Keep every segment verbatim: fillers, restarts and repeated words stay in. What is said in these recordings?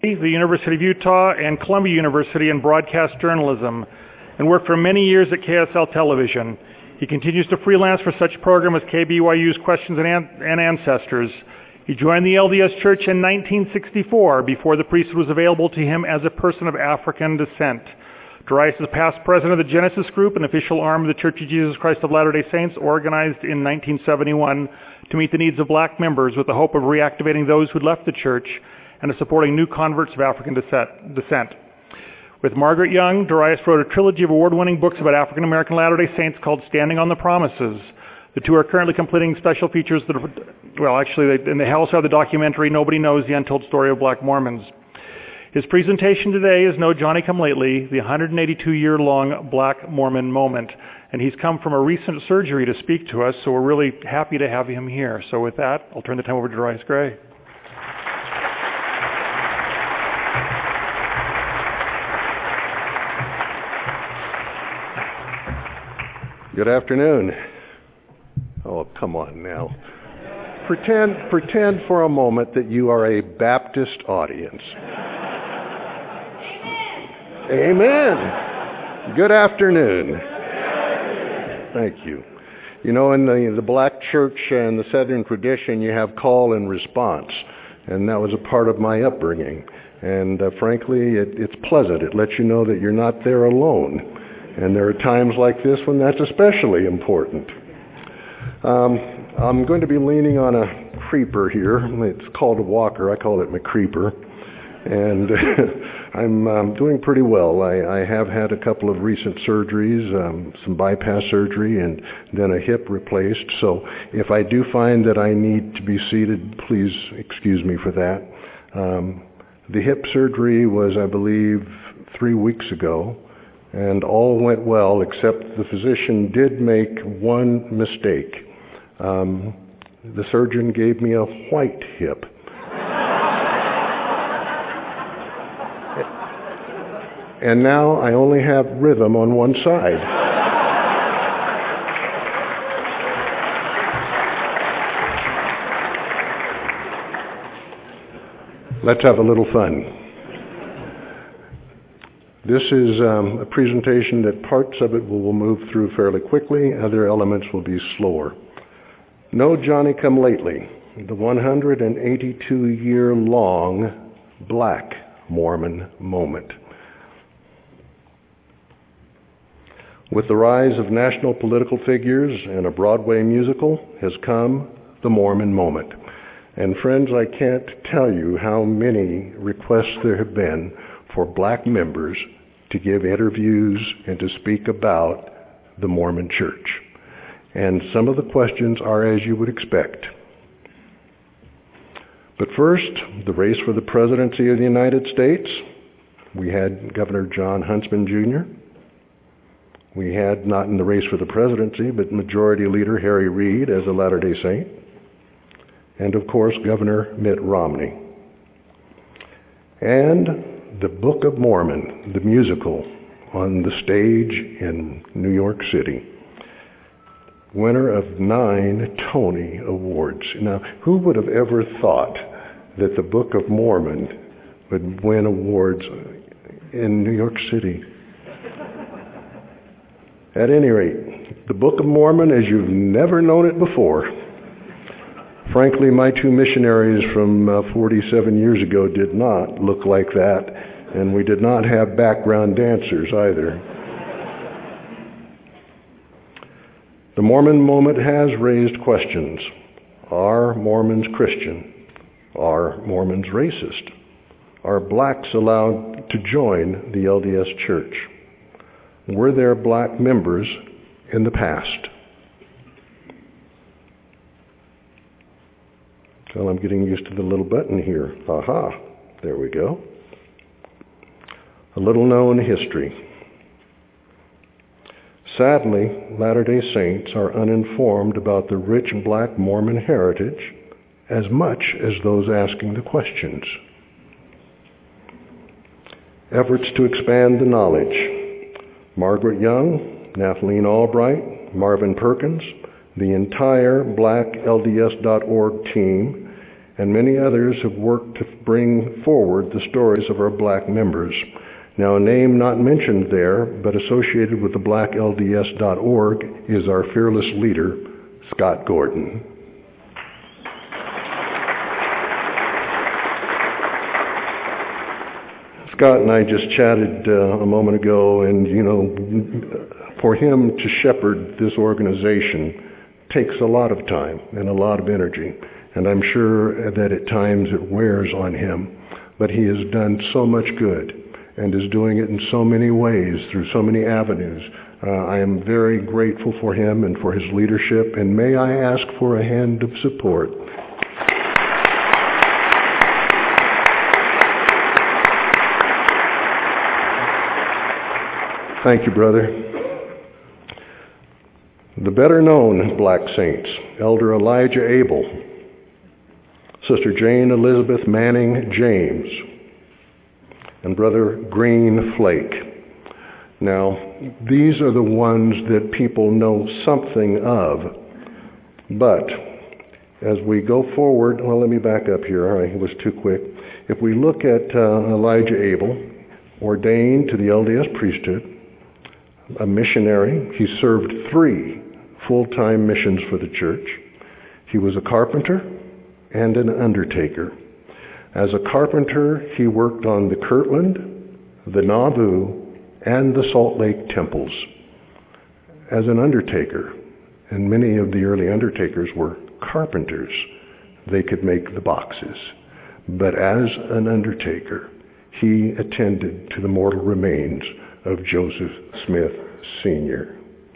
the University of Utah, and Columbia University in broadcast journalism, and worked for many years at K S L Television. He continues to freelance for such programs as K B Y U's Questions and, An- and Ancestors. He joined the L D S Church in nineteen sixty-four, before the priesthood was available to him as a person of African descent. Darius is past president of the Genesis Group, an official arm of the Church of Jesus Christ of Latter-day Saints, organized in nineteen seventy-one to meet the needs of black members with the hope of reactivating those who'd left the church and of supporting new converts of African descent. With Margaret Young, Darius wrote a trilogy of award-winning books about African American Latter-day Saints called Standing on the Promises. The two are currently completing special features that are, well, actually, they, and they also have the documentary Nobody Knows the Untold Story of Black Mormons. His presentation today is No Johnny Come Lately, the one hundred eighty-two year long Black Mormon Moment. And he's come from a recent surgery to speak to us, so we're really happy to have him here. So with that, I'll turn the time over to Darius Gray. Good afternoon. Oh, come on now. Pretend, pretend for a moment that you are a Baptist audience. Amen. Amen. Good afternoon. Thank you. You know, in the, the black church and the Southern tradition, you have call and response, and that was a part of my upbringing. And uh, frankly, it, it's pleasant. It lets you know that you're not there alone. And there are times like this when that's especially important. Um, I'm going to be leaning on a creeper here. It's called a walker. I call it my creeper. And I'm um, doing pretty well. I, I have had a couple of recent surgeries, um, some bypass surgery, and then a hip replaced. So if I do find that I need to be seated, please excuse me for that. Um, the hip surgery was, I believe, three weeks ago. And all went well, except the physician did make one mistake. Um, the surgeon gave me a white hip. And now I only have rhythm on one side. Let's have a little fun. This is um, a presentation that parts of it will, will move through fairly quickly, other elements will be slower. No Johnny Come Lately, the one hundred eighty-two year long Black Mormon Moment. With the rise of national political figures and a Broadway musical has come the Mormon Moment. And friends, I can't tell you how many requests there have been for black members to give interviews and to speak about the Mormon Church. And some of the questions are as you would expect. But first, the race for the presidency of the United States. We had Governor John Huntsman Junior We had, not in the race for the presidency, but Majority Leader Harry Reid as a Latter-day Saint. And of course, Governor Mitt Romney. And the Book of Mormon, the musical, on the stage in New York City. Winner of nine Tony Awards. Now, who would have ever thought that the Book of Mormon would win awards in New York City? At any rate, the Book of Mormon as you've never known it before. Frankly, my two missionaries from uh, forty-seven years ago did not look like that, and we did not have background dancers either. The Mormon Moment has raised questions. Are Mormons Christian? Are Mormons racist? Are blacks allowed to join the L D S Church? Were there black members in the past? Well, I'm getting used to the little button here. Aha, there we go. A little known history. Sadly, Latter-day Saints are uninformed about the rich black Mormon heritage as much as those asking the questions. Efforts to expand the knowledge. Margaret Young, Nathalie Albright, Marvin Perkins, the entire black L D S dot org team and many others have worked to bring forward the stories of our black members. Now, a name not mentioned there, but associated with the black L D S dot org, is our fearless leader, Scott Gordon. Scott and I just chatted uh, a moment ago, and, you know, for him to shepherd this organization takes a lot of time and a lot of energy, and I'm sure that at times it wears on him, but he has done so much good and is doing it in so many ways, through so many avenues. Uh, I am very grateful for him and for his leadership, and may I ask for a hand of support. Thank you, brother. The better known black saints, Elder Elijah Abel, Sister Jane Elizabeth Manning James, and Brother Green Flake. Now, these are the ones that people know something of, but as we go forward, well, let me back up here. I was too quick. If we look at uh, Elijah Abel, ordained to the L D S priesthood, a missionary. He served three full-time missions for the church. He was a carpenter and an undertaker. As a carpenter, he worked on the Kirtland, the Nauvoo, and the Salt Lake temples. As an undertaker, and many of the early undertakers were carpenters, they could make the boxes. But as an undertaker, he attended to the mortal remains of Joseph Smith Senior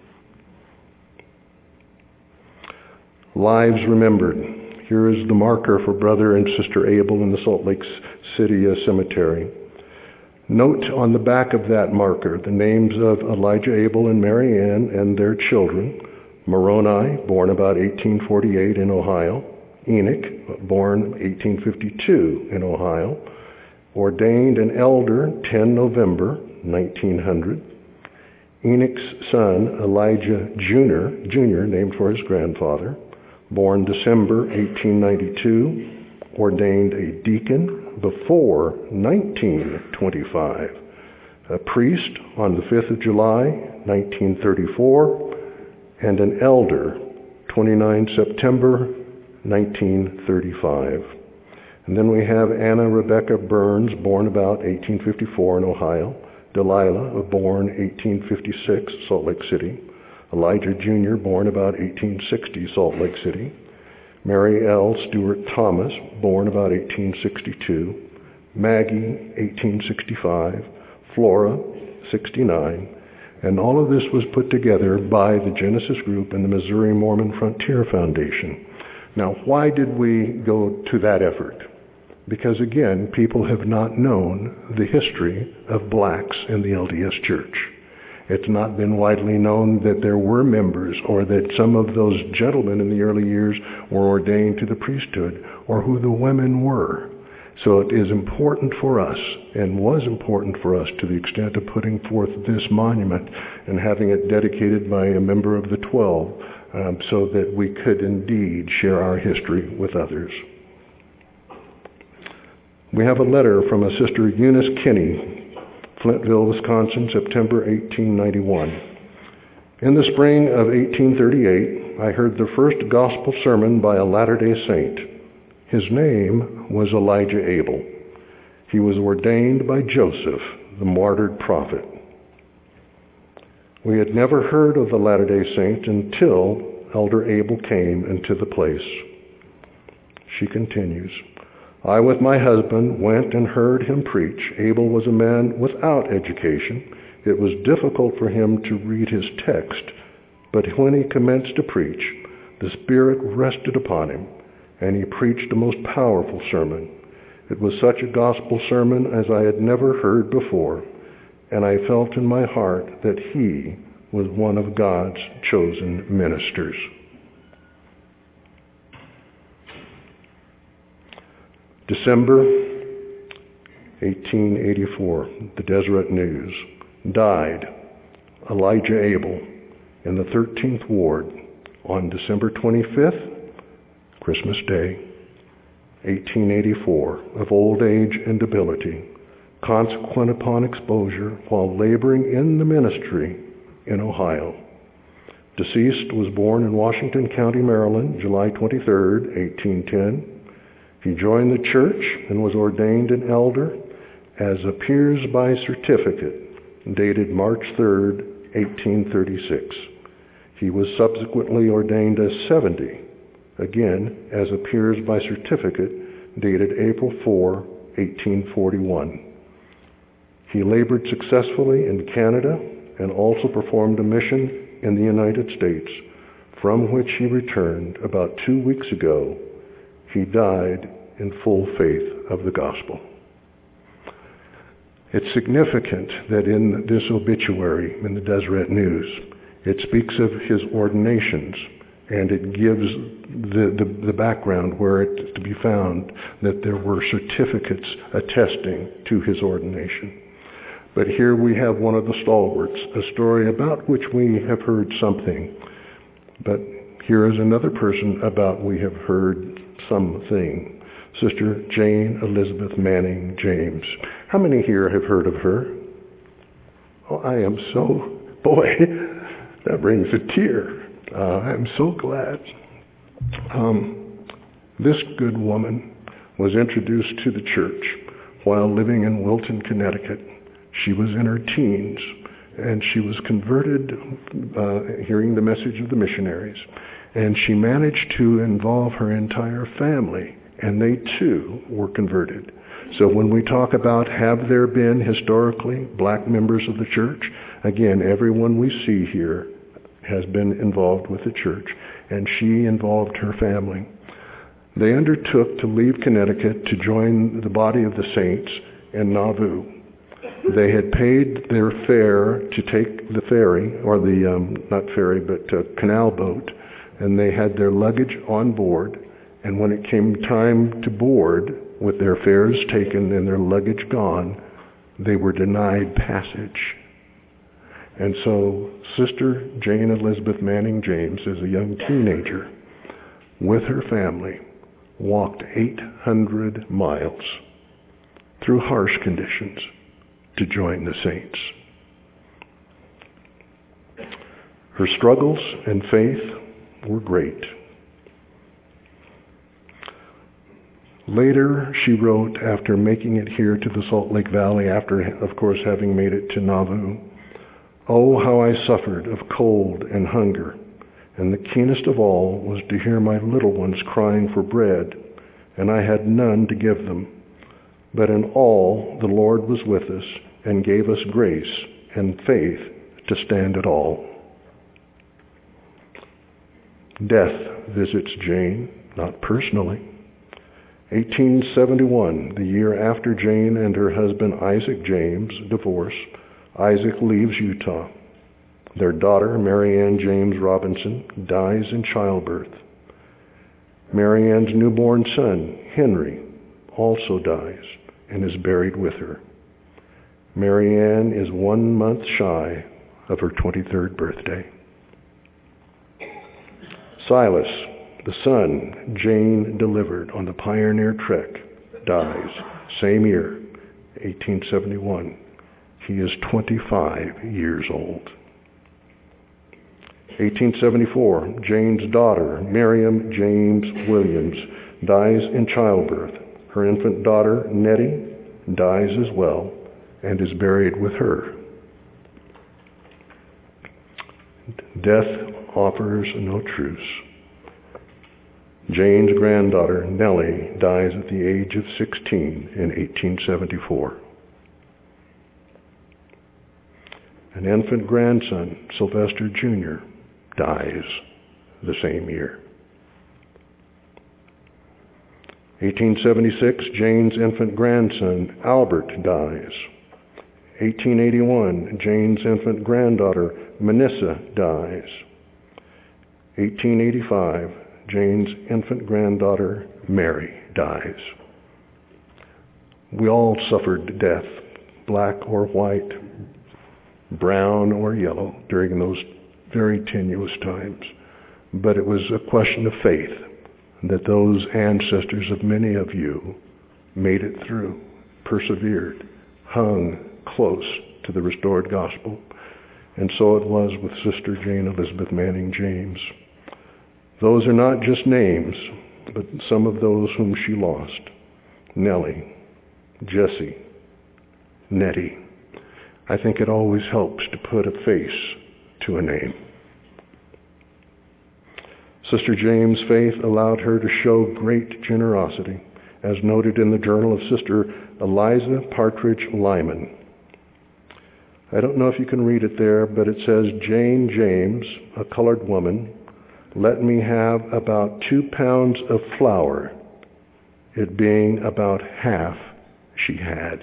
Lives remembered. Here is the marker for Brother and Sister Abel in the Salt Lake City Cemetery. Note on the back of that marker the names of Elijah Abel and Mary Ann and their children. Moroni, born about eighteen forty-eight in Ohio. Enoch, born eighteen fifty-two in Ohio. Ordained an elder ten November nineteen hundred. Enoch's son, Elijah Junior, Junior, named for his grandfather, born December eighteen ninety-two, ordained a deacon before nineteen twenty-five, a priest on the fifth of July nineteen thirty-four, and an elder twenty-ninth September nineteen thirty-five. And then we have Anna Rebecca Burns, born about eighteen fifty-four in Ohio. Delilah, born eighteen fifty-six, Salt Lake City. Elijah Junior, born about eighteen sixty, Salt Lake City. Mary L. Stewart Thomas, born about eighteen sixty-two. Maggie, eighteen sixty-five. Flora, sixty-nine. And all of this was put together by the Genesis Group and the Missouri Mormon Frontier Foundation. Now, why did we go to that effort? Because, again, people have not known the history of blacks in the L D S Church. It's not been widely known that there were members, or that some of those gentlemen in the early years were ordained to the priesthood, or who the women were. So it is important for us, and was important for us to the extent of putting forth this monument and having it dedicated by a member of the Twelve, um, so that we could indeed share our history with others. We have a letter from a Sister Eunice Kinney, Flintville, Wisconsin, September eighteen ninety-one. In the spring of eighteen thirty-eight, I heard the first gospel sermon by a Latter-day Saint. His name was Elijah Abel. He was ordained by Joseph, the martyred prophet. We had never heard of the Latter-day Saint until Elder Abel came into the place. She continues, I, with my husband, went and heard him preach. Abel was a man without education. It was difficult for him to read his text, but when he commenced to preach, the Spirit rested upon him, and he preached a most powerful sermon. It was such a gospel sermon as I had never heard before, and I felt in my heart that he was one of God's chosen ministers. December eighteen eighty-four, the Deseret News, died Elijah Abel in the thirteenth Ward on December twenty-fifth, Christmas Day, eighteen eighty-four, of old age and debility, consequent upon exposure while laboring in the ministry in Ohio. Deceased was born in Washington County, Maryland, July twenty-third, eighteen ten. He joined the church and was ordained an elder as appears by certificate dated March third, eighteen thirty-six. He was subsequently ordained as seventy, again as appears by certificate dated April fourth, eighteen forty-one. He labored successfully in Canada and also performed a mission in the United States, from which he returned about two weeks ago. He died in full faith of the gospel. It's significant that in this obituary in the Deseret News, it speaks of his ordinations, and it gives the, the, the background where it's to be found that there were certificates attesting to his ordination. But here we have one of the stalwarts, a story about which we have heard something. But here is another person about we have heard something. Sister Jane Elizabeth Manning James. How many here have heard of her? Oh, I am so, boy, that brings a tear. Uh, I'm so glad. Um, this good woman was introduced to the church while living in Wilton, Connecticut. She was in her teens, and she was converted uh, hearing the message of the missionaries. And she managed to involve her entire family, and they too were converted. So when we talk about have there been historically black members of the church, again, everyone we see here has been involved with the church, and she involved her family. They undertook to leave Connecticut to join the body of the saints in Nauvoo. They had paid their fare to take the ferry, or the, um, not ferry, but uh, canal boat, and they had their luggage on board. And when it came time to board, with their fares taken and their luggage gone, they were denied passage. And so Sister Jane Elizabeth Manning James, as a young teenager, with her family, walked eight hundred miles through harsh conditions to join the saints. Her struggles and faith were great. Later, she wrote, after making it here to the Salt Lake Valley, after, of course, having made it to Nauvoo, "Oh, how I suffered of cold and hunger, and the keenest of all was to hear my little ones crying for bread, and I had none to give them. But in all the Lord was with us and gave us grace and faith to stand it all." Death visits Jane, not personally. eighteen seventy-one, the year after Jane and her husband Isaac James divorce, Isaac leaves Utah. Their daughter, Mary Ann James Robinson, dies in childbirth. Mary Ann's newborn son, Henry, also dies and is buried with her. Mary Ann is one month shy of her twenty-third birthday. Silas, the son Jane delivered on the Pioneer Trek, dies, same year, eighteen seventy-one. He is twenty-five years old. eighteen seventy-four, Jane's daughter, Miriam James Williams, dies in childbirth. Her infant daughter, Nettie, dies as well and is buried with her. Death offers no truce. Jane's granddaughter, Nellie, dies at the age of sixteen in eighteen seventy-four. An infant grandson, Sylvester Junior, dies the same year. eighteen seventy-six, Jane's infant grandson, Albert, dies. eighteen eighty-one, Jane's infant granddaughter, Manissa, dies. eighteen eighty-five, Jane's infant granddaughter, Mary, dies. We all suffered death, black or white, brown or yellow, during those very tenuous times. But it was a question of faith that those ancestors of many of you made it through, persevered, hung close to the restored gospel. And so it was with Sister Jane Elizabeth Manning James. Those are not just names, but some of those whom she lost. Nellie, Jessie, Nettie. I think it always helps to put a face to a name. Sister James' faith allowed her to show great generosity, as noted in the journal of Sister Eliza Partridge Lyman. I don't know if you can read it there, but it says, Jane James, a colored woman, let me have about two pounds of flour, it being about half she had.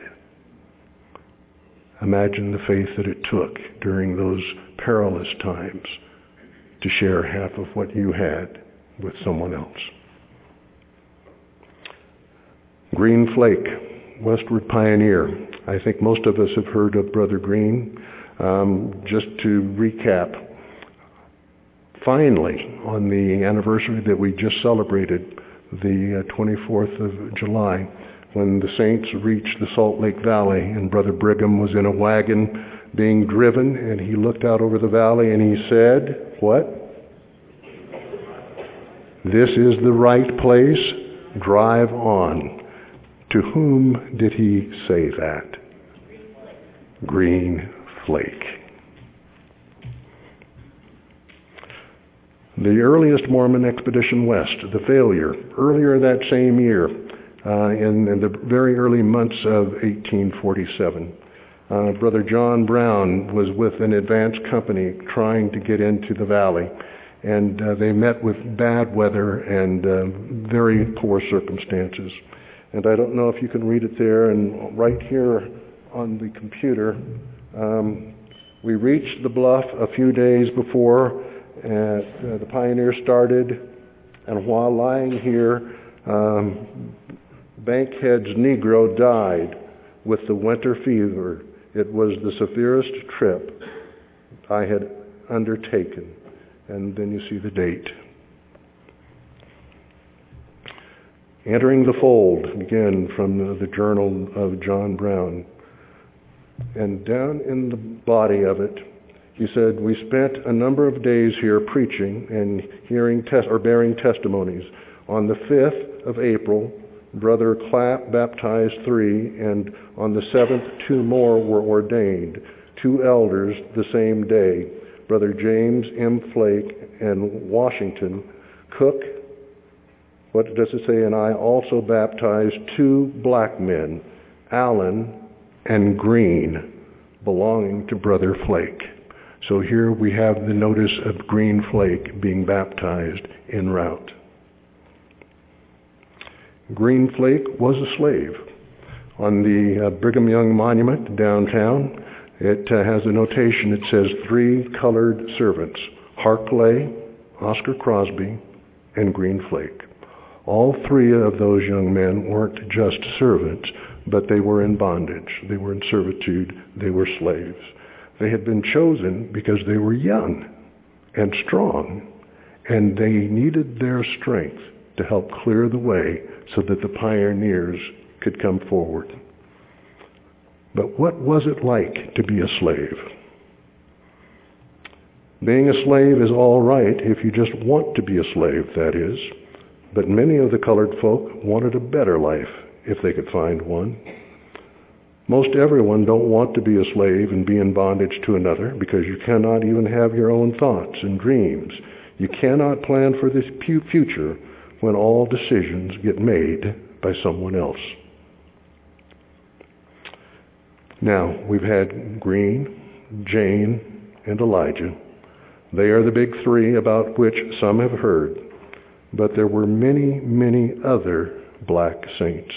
Imagine the faith that it took during those perilous times to share half of what you had with someone else. Green Flake, Westward Pioneer. I think most of us have heard of Brother Green. Um, just to recap, finally, on the anniversary that we just celebrated, the uh, twenty-fourth of July, when the saints reached the Salt Lake Valley and Brother Brigham was in a wagon being driven, and he looked out over the valley and he said, what? This is the right place, drive on. To whom did he say that? Green Flake. The earliest Mormon expedition west, the failure, earlier that same year, uh, in, in the very early months of eighteen forty-seven. Uh, Brother John Brown was with an advance company trying to get into the valley, and uh, they met with bad weather and uh, very poor circumstances. And I don't know if you can read it there, and right here on the computer, um, we reached the bluff a few days before and, uh, the pioneers started, and while lying here, um, Bankhead's Negro died with the winter fever. It was the severest trip I had undertaken. And then you see the date. Entering the Fold, again from the, the journal of John Brown. And down in the body of it, he said, we spent a number of days here preaching and hearing tes- or bearing testimonies. On the fifth of April, Brother Clapp baptized three, and on the seventh, two more were ordained, two elders the same day, Brother James M. Flake and Washington. Cook, what does it say? And I also baptized two black men, Allen and Green, belonging to Brother Flake. So here we have the notice of Green Flake being baptized en route. Green Flake was a slave. On the uh, Brigham Young Monument downtown, it uh, has a notation. It says three colored servants, Harkley, Oscar Crosby, and Green Flake. All three of those young men weren't just servants, but they were in bondage. They were in servitude. They were slaves. They had been chosen because they were young and strong, and they needed their strength to help clear the way so that the pioneers could come forward. But what was it like to be a slave? Being a slave is all right if you just want to be a slave, that is. But many of the colored folk wanted a better life if they could find one. Most everyone don't want to be a slave and be in bondage to another, because you cannot even have your own thoughts and dreams. You cannot plan for this future when all decisions get made by someone else. Now, we've had Green, Jane, and Elijah. They are the big three about which some have heard, but there were many, many other black saints.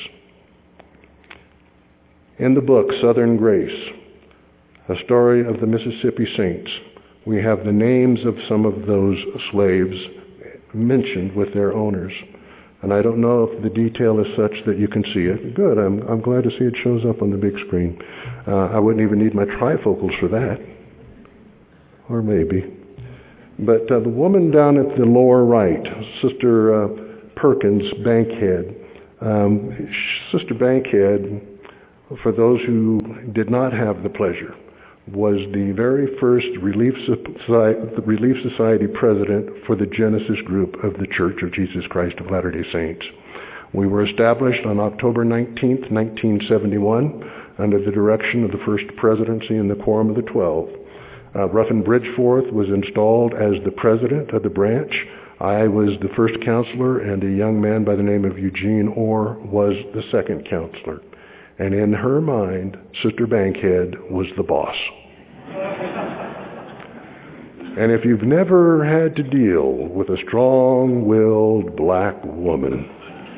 In the book, Southern Grace, a story of the Mississippi Saints, we have the names of some of those slaves mentioned with their owners. And I don't know if the detail is such that you can see it. Good, I'm, I'm glad to see it shows up on the big screen. Uh, I wouldn't even need my trifocals for that. Or maybe. But uh, the woman down at the lower right, Sister uh, Perkins Bankhead. Um, Sister Bankhead, for those who did not have the pleasure, was the very first Relief Society, Relief Society president for the Genesis group of the Church of Jesus Christ of Latter-day Saints. We were established on October nineteenth, nineteen seventy-one, under the direction of the First Presidency and the Quorum of the Twelve. Uh, Ruffin Bridgeforth was installed as the president of the branch. I was the first counselor, and a young man by the name of Eugene Orr was the second counselor. And in her mind, Sister Bankhead was the boss. And if you've never had to deal with a strong-willed black woman,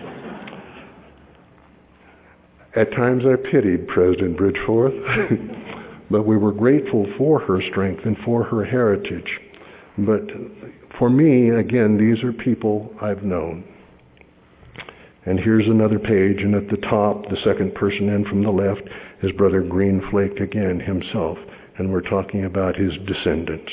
at times I pitied President Bridgeforth, but we were grateful for her strength and for her heritage. But for me, again, these are people I've known. And here's another page, and at the top, the second person in from the left, is Brother Greenflake again himself, and we're talking about his descendants.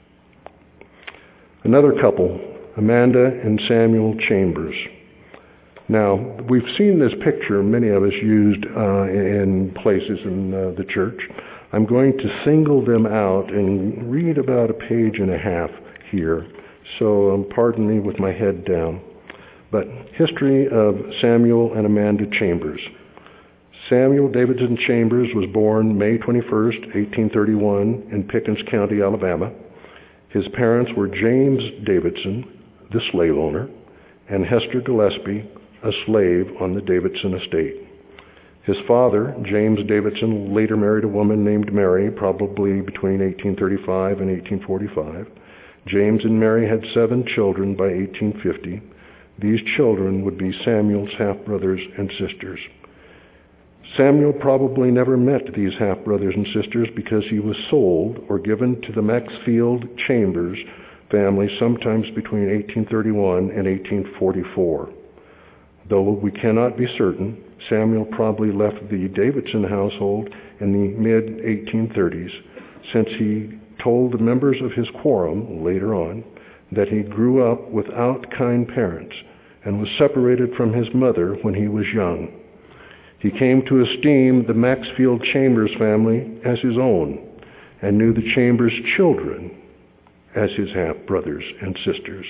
Another couple, Amanda and Samuel Chambers. Now, we've seen this picture, many of us used uh, in places in uh, the church. I'm going to single them out and read about a page and a half here. So um, pardon me with my head down. But history of Samuel and Amanda Chambers. Samuel Davidson Chambers was born May twenty-first, eighteen thirty-one in Pickens County, Alabama. His parents were James Davidson, the slave owner, and Hester Gillespie, a slave on the Davidson estate. His father, James Davidson, later married a woman named Mary, probably between eighteen thirty-five and eighteen forty-five. James and Mary had seven children by eighteen fifty. These children would be Samuel's half-brothers and sisters. Samuel probably never met these half-brothers and sisters because he was sold or given to the Maxfield Chambers family sometimes between eighteen thirty-one and eighteen forty-four. Though we cannot be certain, Samuel probably left the Davidson household in the mid eighteen thirties, since he told the members of his quorum later on that he grew up without kind parents and was separated from his mother when he was young. He came to esteem the Maxfield Chambers family as his own and knew the Chambers children as his half-brothers and sisters.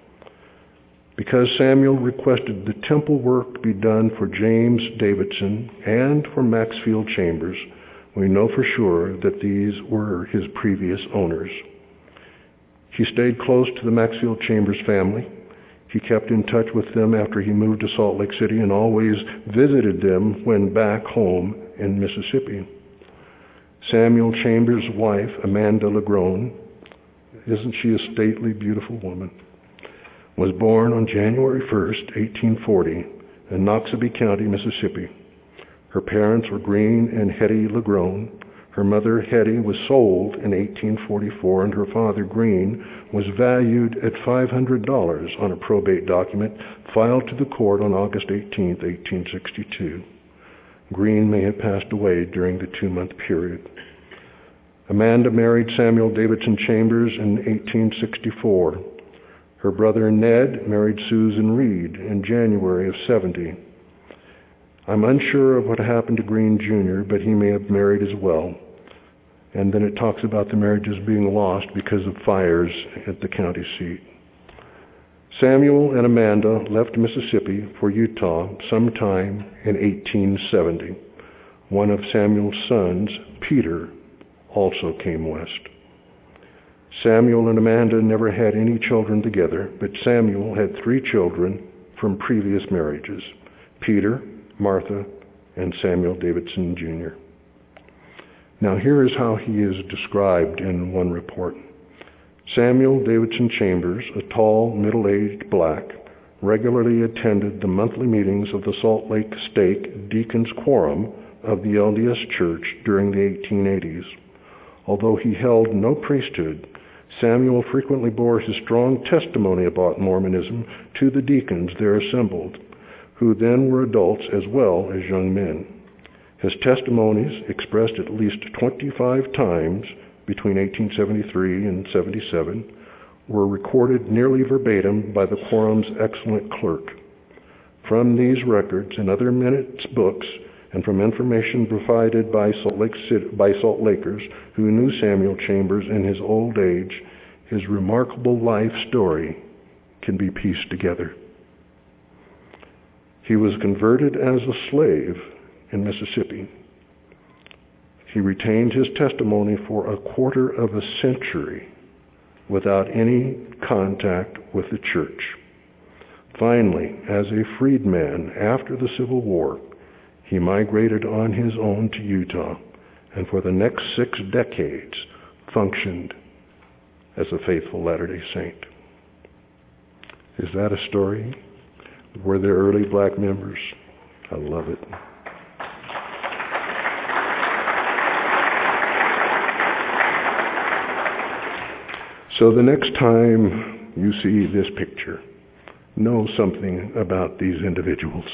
Because Samuel requested the temple work be done for James Davidson and for Maxfield Chambers, we know for sure that these were his previous owners. He stayed close to the Maxfield Chambers family. He kept in touch with them after he moved to Salt Lake City and always visited them when back home in Mississippi. Samuel Chambers' wife, Amanda LeGrone, isn't she a stately, beautiful woman, was born on January first, eighteen forty, in Noxubee County, Mississippi. Her parents were Green and Hetty LeGrone. Her mother, Hetty, was sold in eighteen forty-four, and her father, Green, was valued at five hundred dollars on a probate document filed to the court on August eighteenth, eighteen sixty-two. Green may have passed away during the two-month period. Amanda married Samuel Davidson Chambers in eighteen sixty-four. Her brother Ned married Susan Reed in January of seventy. I'm unsure of what happened to Green Junior, but he may have married as well. And then it talks about the marriages being lost because of fires at the county seat. Samuel and Amanda left Mississippi for Utah sometime in eighteen seventy. One of Samuel's sons, Peter, also came west. Samuel and Amanda never had any children together, but Samuel had three children from previous marriages: Peter, Martha, and Samuel Davidson Junior Now here is how he is described in one report. Samuel Davidson Chambers, a tall, middle-aged black, regularly attended the monthly meetings of the Salt Lake Stake Deacons Quorum of the L D S Church during the eighteen eighties. Although he held no priesthood, Samuel frequently bore his strong testimony about Mormonism to the deacons there assembled, who then were adults as well as young men. His testimonies, expressed at least twenty-five times between eighteen seventy-three and seventy-seven, were recorded nearly verbatim by the quorum's excellent clerk. From these records and other minutes books, and from information provided by Salt Lake City, by Salt Lakers who knew Samuel Chambers in his old age, his remarkable life story can be pieced together. He was converted as a slave in Mississippi. He retained his testimony for a quarter of a century without any contact with the church. Finally, as a freedman after the Civil War, he migrated on his own to Utah, and for the next six decades functioned as a faithful Latter-day Saint. Is that a story? Were there early black members? I love it. So the next time you see this picture, know something about these individuals.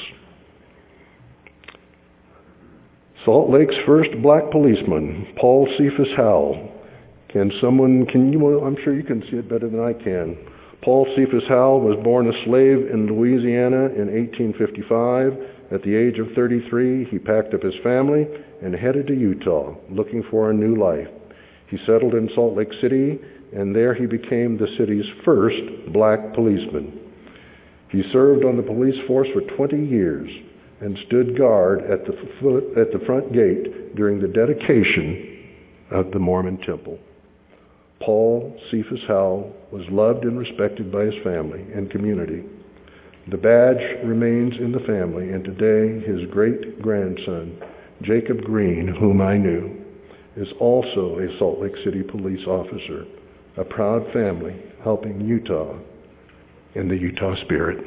Salt Lake's first black policeman, Paul Cephas Howell. Can someone, can you, well, I'm sure you can see it better than I can. Paul Cephas Howell was born a slave in Louisiana in eighteen fifty-five. At the age of thirty-three, he packed up his family and headed to Utah, looking for a new life. He settled in Salt Lake City, and there he became the city's first black policeman. He served on the police force for twenty years and stood guard at the, foot, at the front gate during the dedication of the Mormon temple. Paul Cephas Howell was loved and respected by his family and community. The badge remains in the family, and today his great-grandson, Jacob Green, whom I knew, is also a Salt Lake City police officer, a proud family helping Utah in the Utah spirit.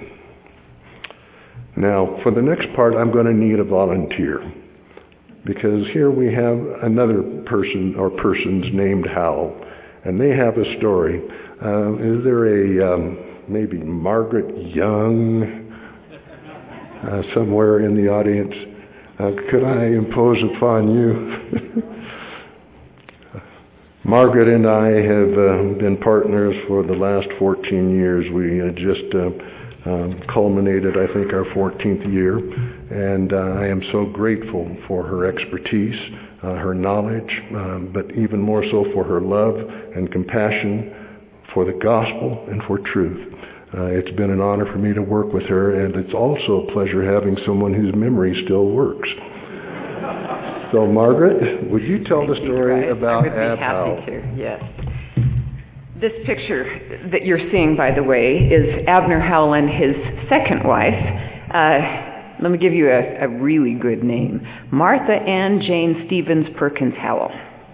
Now, for the next part, I'm going to need a volunteer, because here we have another person or persons named Howell, and they have a story. Uh, is there a um, maybe Margaret Young uh, somewhere in the audience? Uh, could I impose upon you? Margaret and I have uh, been partners for the last fourteen years. We uh, just uh, um, culminated, I think, our fourteenth year, and uh, I am so grateful for her expertise, uh, her knowledge, uh, but even more so for her love and compassion for the gospel and for truth. Uh, it's been an honor for me to work with her, and it's also a pleasure having someone whose memory still works. So, Margaret, would you tell the story about Ab Howell? I would be happy to, yes. This picture that you're seeing, by the way, is Abner Howell and his second wife. Uh, let me give you a, a really good name. Martha Ann Jane Stevens Perkins Howell.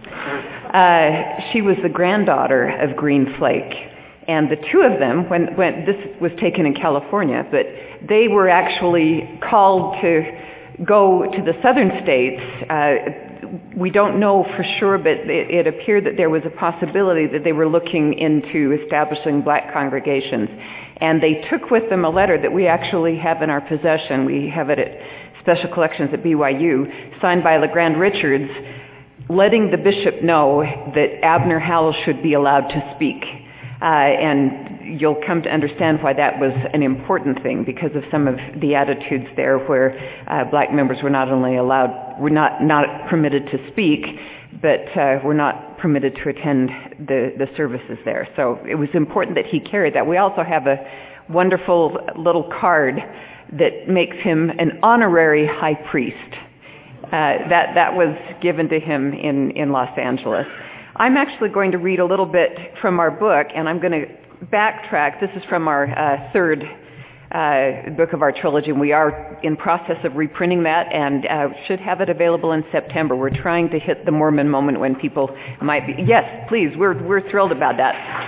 Uh, she was the granddaughter of Green Flake. And the two of them, when, when this was taken in California, but they were actually called to go to the southern states. Uh, we don't know for sure, but it, it appeared that there was a possibility that they were looking into establishing black congregations. And they took with them a letter that we actually have in our possession. We have it at Special Collections at B Y U, signed by LeGrand Richards, letting the bishop know that Abner Howell should be allowed to speak. Uh, and you'll come to understand why that was an important thing, because of some of the attitudes there where uh, black members were not only allowed, were not, not permitted to speak, but uh, were not permitted to attend the, the services there. So it was important that he carried that. We also have a wonderful little card that makes him an honorary high priest. Uh, that, that was given to him in, in Los Angeles. I'm actually going to read a little bit from our book, and I'm going to backtrack. This is from our uh, third uh, book of our trilogy, and we are in process of reprinting that and uh, should have it available in September. We're trying to hit the Mormon moment when people might be... Yes, please, we're, we're thrilled about that.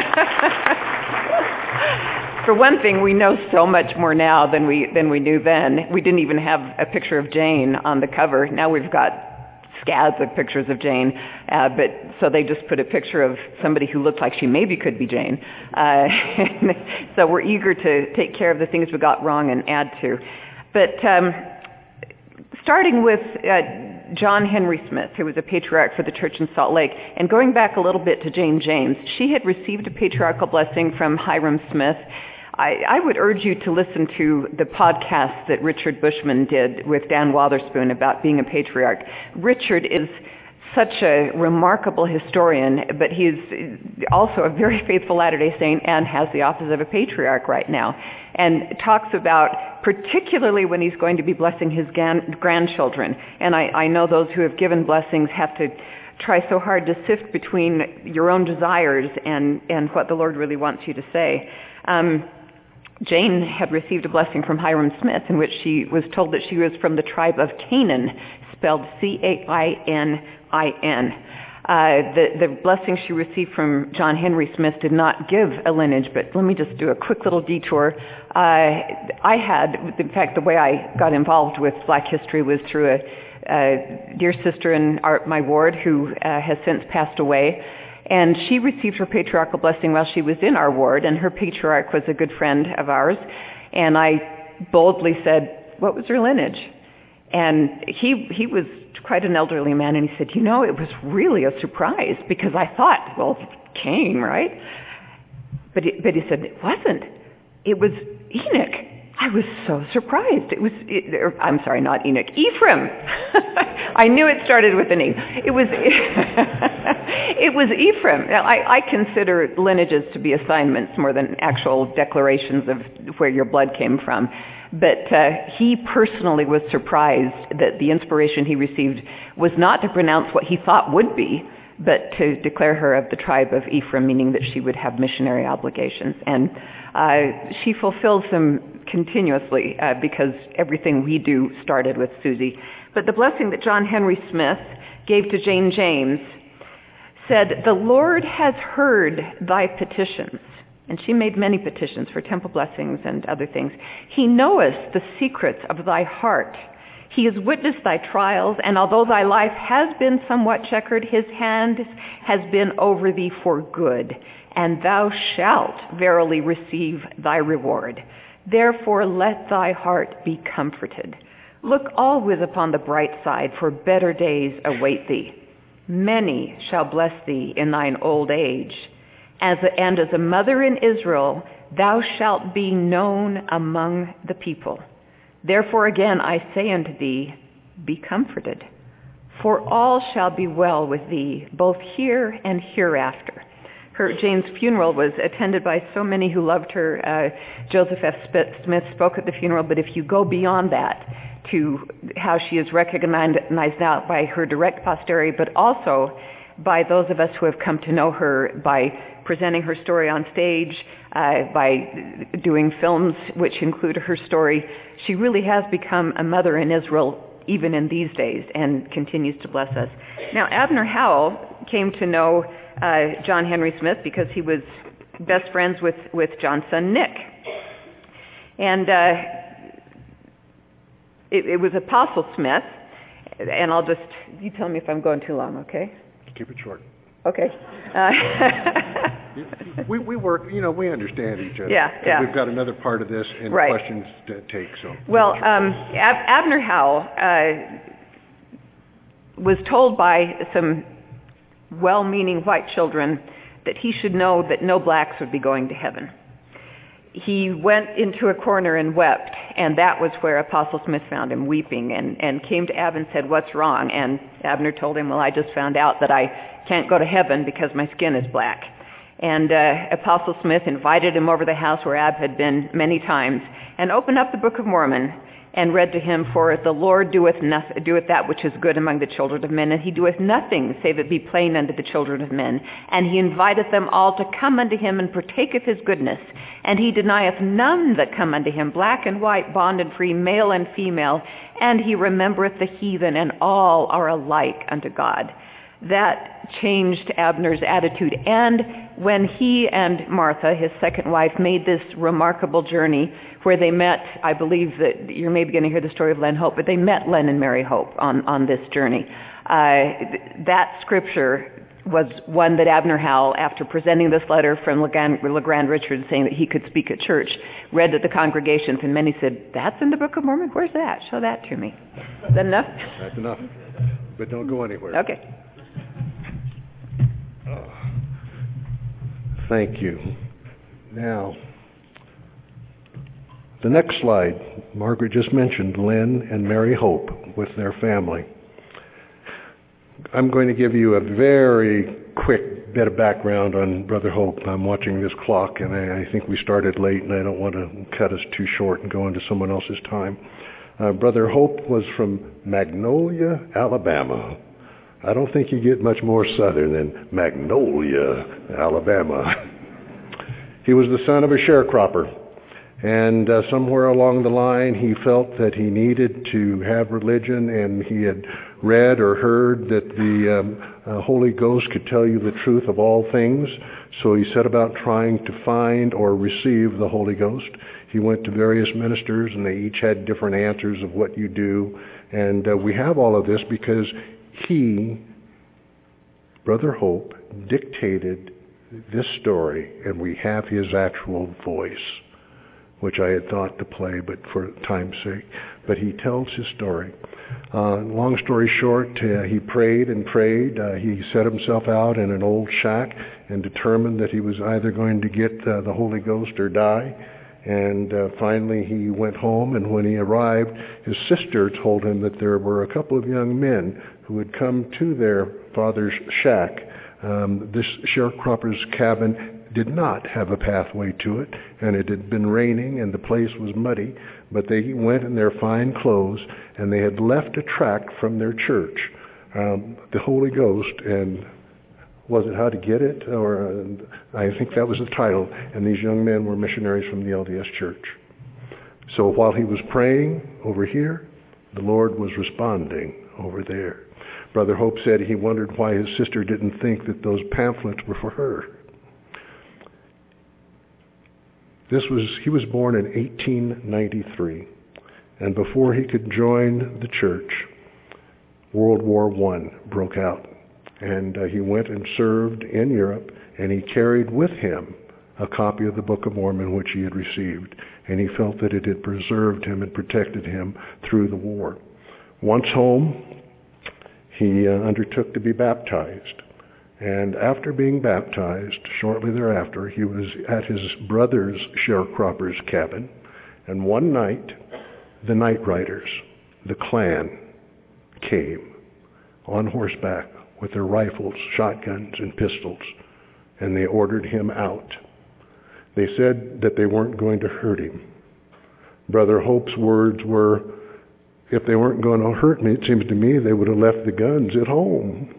For one thing, we know so much more now than we, than we knew then. We didn't even have a picture of Jane on the cover. Now we've got scads of pictures of Jane, uh, but so they just put a picture of somebody who looked like she maybe could be Jane. Uh, so we're eager to take care of the things we got wrong and add to. But um, starting with uh, John Henry Smith, who was a patriarch for the church in Salt Lake, and going back a little bit to Jane James, she had received a patriarchal blessing from Hiram Smith. I, I would urge you to listen to the podcast that Richard Bushman did with Dan Wotherspoon about being a patriarch. Richard is such a remarkable historian, but he is also a very faithful Latter-day Saint and has the office of a patriarch right now, and talks about particularly when he's going to be blessing his gan- grandchildren. And I, I know those who have given blessings have to try so hard to sift between your own desires and, and what the Lord really wants you to say. Um, Jane had received a blessing from Hiram Smith in which she was told that she was from the tribe of Canaan, spelled C A I N I N. Uh, the, the blessing she received from John Henry Smith did not give a lineage, but let me just do a quick little detour. Uh, I had, in fact, the way I got involved with Black history was through a, a dear sister in our, my ward who uh, has since passed away. And she received her patriarchal blessing while she was in our ward, and her patriarch was a good friend of ours. And I boldly said, what was her lineage? And he he was quite an elderly man, and he said, you know, it was really a surprise, because I thought, well, Cain, right? But he, but he said, it wasn't. It was Enoch. I was so surprised. It was, it, or, I'm sorry, not Enoch, Ephraim. I knew it started with an E. It was, it was Ephraim. Now, I, I consider lineages to be assignments more than actual declarations of where your blood came from. But uh, he personally was surprised that the inspiration he received was not to pronounce what he thought would be, but to declare her of the tribe of Ephraim, meaning that she would have missionary obligations. And uh, she fulfills them continuously uh, because everything we do started with Susie. But the blessing that John Henry Smith gave to Jane James said, the Lord has heard thy petitions. And she made many petitions for temple blessings and other things. He knoweth the secrets of thy heart. He has witnessed thy trials, and although thy life has been somewhat checkered, his hand has been over thee for good, and thou shalt verily receive thy reward. Therefore let thy heart be comforted. Look always upon the bright side, for better days await thee. Many shall bless thee in thine old age. As a, and as a mother in Israel, thou shalt be known among the people. Therefore again I say unto thee, be comforted, for all shall be well with thee, both here and hereafter. Her, Jane's funeral was attended by so many who loved her. Uh, Joseph F. Smith spoke at the funeral, but if you go beyond that to how she is recognized now by her direct posterity, but also by those of us who have come to know her by presenting her story on stage, uh, by doing films which include her story. She really has become a mother in Israel even in these days and continues to bless us. Now, Abner Howell came to know uh, John Henry Smith because he was best friends with, with John's son Nick. And uh, it, it was Apostle Smith, and I'll just, you tell me if I'm going too long, okay? Keep it short. Okay. Uh, we we work, you know, we understand each other. Yeah, yeah. We've got another part of this and right. questions to take. So. Well, um, Ab- Abner Howell uh, was told by some well-meaning white children that he should know that no blacks would be going to heaven. He went into a corner and wept, and that was where Apostle Smith found him weeping, and, and came to Ab and said, what's wrong? And Abner told him, well, I just found out that I can't go to heaven because my skin is black. And uh, Apostle Smith invited him over the house where Ab had been many times, and opened up the Book of Mormon and read to him, for the Lord doeth, nothing, doeth that which is good among the children of men, and he doeth nothing save it be plain unto the children of men. And he inviteth them all to come unto him and partake of his goodness. And he denieth none that come unto him, black and white, bond and free, male and female. And he remembereth the heathen, and all are alike unto God. That changed Abner's attitude. And when he and Martha, his second wife, made this remarkable journey where they met, I believe that you're maybe going to hear the story of Len Hope, but they met Len and Mary Hope on, on this journey. Uh, that scripture was one that Abner Howell, after presenting this letter from LeGrand, LeGrand Richards saying that he could speak at church, read to the congregations, and many said, that's in the Book of Mormon? Where's that? Show that to me. Is that enough? That's enough. But don't go anywhere. Okay. Thank you. Now, The next slide, Margaret just mentioned Len and Mary Hope with their family. I'm going to give you a very quick bit of background on Brother Hope. I'm watching this clock, and I, I think we started late, and I don't want to cut us too short and go into someone else's time. Uh, Brother Hope was from Magnolia, Alabama. I don't think you get much more southern than Magnolia, Alabama. He was the son of a sharecropper. And uh, somewhere along the line, he felt that he needed to have religion, and he had read or heard that the um, uh, Holy Ghost could tell you the truth of all things. So he set about trying to find or receive the Holy Ghost. He went to various ministers, and they each had different answers of what you do. And uh, we have all of this because he, Brother Hope, dictated this story, and we have his actual voice, which I had thought to play, but for time's sake. But he tells his story. Uh, long story short, uh, he prayed and prayed. Uh, he set himself out in an old shack and determined that he was either going to get uh, the Holy Ghost or die. And uh, finally he went home, and when he arrived, his sister told him that there were a couple of young men who had come to their father's shack. Um, this sharecropper's cabin did not have a pathway to it, and it had been raining, and the place was muddy, but they went in their fine clothes, and they had left a tract from their church, um, the Holy Ghost, and was it How to Get It? Or uh, I think that was the title, and these young men were missionaries from the L D S Church. So while he was praying over here, the Lord was responding over there. Brother Hope said he wondered why his sister didn't think that those pamphlets were for her. This was, he was born in eighteen ninety-three, and before he could join the church, World War One broke out, and uh, he went and served in Europe, and he carried with him a copy of the Book of Mormon which he had received, and he felt that it had preserved him and protected him through the war. Once home, he uh, undertook to be baptized. And after being baptized, shortly thereafter, he was at his brother's sharecropper's cabin. And one night, the Night Riders, the Klan, came on horseback with their rifles, shotguns, and pistols, and they ordered him out. They said that they weren't going to hurt him. Brother Hope's words were, if they weren't going to hurt me, it seems to me they would have left the guns at home.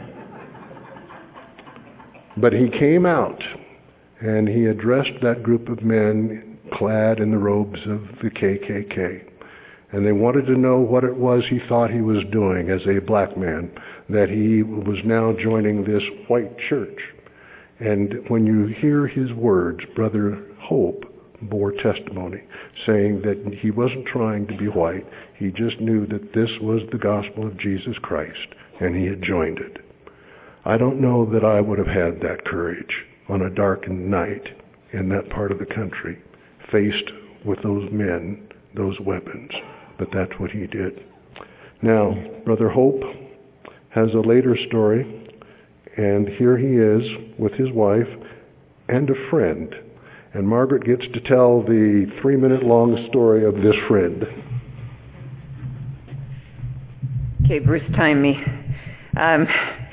But he came out, and he addressed that group of men clad in the robes of the K K K. And they wanted to know what it was he thought he was doing as a black man, that he was now joining this white church. And when you hear his words, Brother Hope bore testimony, saying that he wasn't trying to be white. He just knew that this was the gospel of Jesus Christ, and he had joined it. I don't know that I would have had that courage on a darkened night in that part of the country, faced with those men, those weapons, but that's what he did. Now, Brother Hope has a later story, and here he is with his wife and a friend. And Margaret gets to tell the three-minute-long story of this friend. Okay, Bruce, time me. Um,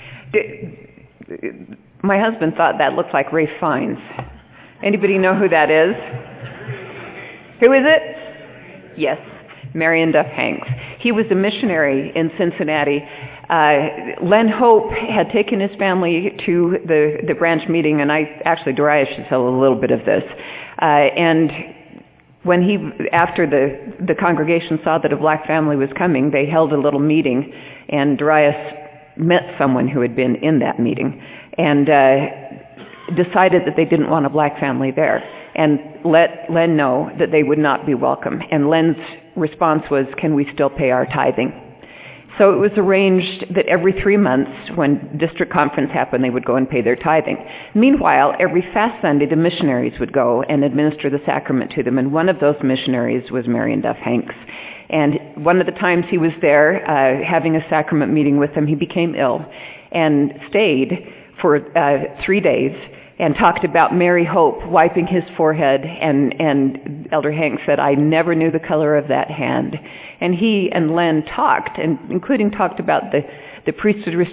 my husband thought that looked like Ray Fiennes. Anybody know who that is? Who is it? Yes, Marion Duff Hanks. He was a missionary in Cincinnati. Uh, Len Hope had taken his family to the, the branch meeting, and I actually, Darius should tell a little bit of this. Uh, and when he, after the, the congregation saw that a black family was coming, they held a little meeting, and Darius met someone who had been in that meeting and uh, decided that they didn't want a black family there, and let Len know that they would not be welcome. And Len's response was, can we still pay our tithing? So it was arranged that every three months, when district conference happened, they would go and pay their tithing. Meanwhile, every fast Sunday, the missionaries would go and administer the sacrament to them, and one of those missionaries was Marion Duff Hanks. And one of the times he was there, uh, having a sacrament meeting with them, he became ill and stayed for uh, three days. and talked about Mary Hope wiping his forehead, and, and Elder Hank said, I never knew the color of that hand. And he and Len talked, and including talked about the, the priesthood